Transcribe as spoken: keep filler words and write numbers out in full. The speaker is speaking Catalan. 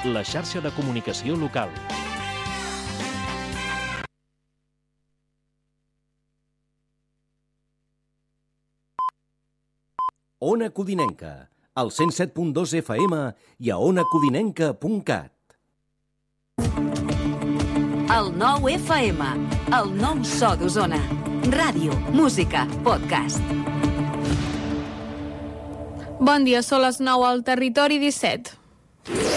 la xarxa de comunicació local. Ona Codinenca, al cent set punt dos F M i a ona codinenca punt cat. El nou F M, el nou so d'Osona. Ràdio, música, podcast. Bon dia, són les nou al Territori disset.